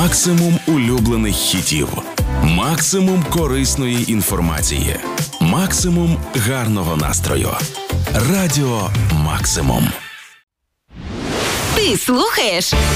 Максимум улюблених хітів. Максимум корисної інформації. Максимум гарного настрою. Радіо Максимум. Ти слухаєш